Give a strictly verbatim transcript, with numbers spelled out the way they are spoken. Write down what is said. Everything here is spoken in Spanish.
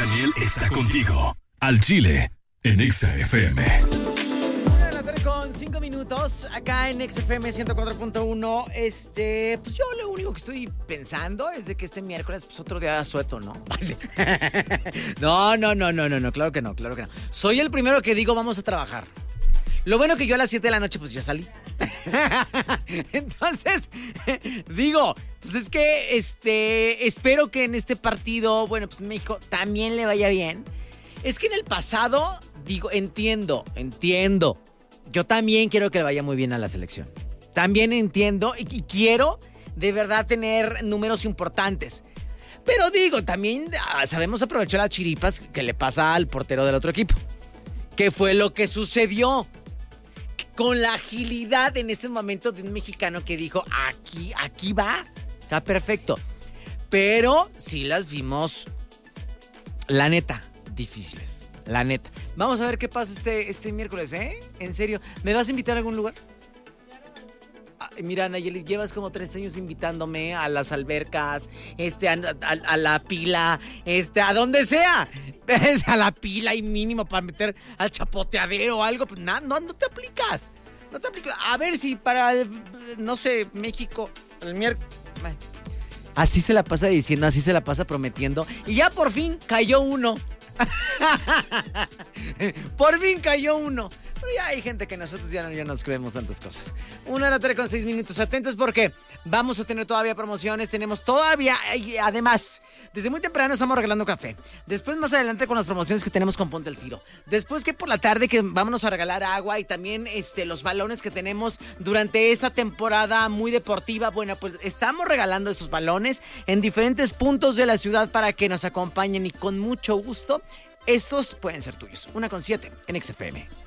Daniel está contigo. Al Chile, en Exa F M. Con cinco minutos, acá en X F M ciento cuatro punto uno. Este, pues yo lo único que estoy pensando es de que este miércoles, pues otro día de asueto, ¿no? No, no, no, no, no, no, claro que no, claro que no. Soy el primero que digo, vamos a trabajar. Lo bueno que yo a las siete de la noche, pues ya salí. Entonces, digo, pues es que, este, espero que en este partido, bueno, pues México también le vaya bien. Es que en el pasado, digo, entiendo, entiendo. Yo también quiero que le vaya muy bien a la selección. También entiendo y, y quiero de verdad tener números importantes. Pero digo, también ah, sabemos aprovechar las chiripas que le pasa al portero del otro equipo. ¿Qué fue lo que sucedió? Con la agilidad en ese momento de un mexicano que dijo, aquí, aquí va, está perfecto. Pero sí las vimos, la neta, difíciles. La neta. Vamos a ver qué pasa este, este miércoles, ¿eh? En serio. ¿Me vas a invitar a algún lugar? Ah, mira, Nayeli, llevas como tres años invitándome a las albercas, este, a, a, a la pila, este, a donde sea. A la pila y mínimo para meter al chapoteadero o algo. Pues no, no, no te aplicas. No te aplicas. A ver si para, el, no sé, México, el miércoles. Así se la pasa diciendo, así se la pasa prometiendo. Y ya por fin cayó uno. Por fin cayó uno. Pero ya hay gente que nosotros ya no ya nos creemos tantas cosas. Una hora tres con seis minutos. Atentos porque vamos a tener todavía promociones. Tenemos todavía, además, desde muy temprano estamos regalando café. Después más adelante con las promociones que tenemos con Ponte el Tiro. Después que por la tarde que vámonos a regalar agua y también este, los balones que tenemos durante esta temporada muy deportiva. Bueno, pues estamos regalando esos balones en diferentes puntos de la ciudad para que nos acompañen y con mucho gusto estos pueden ser tuyos. Una con siete en X F M.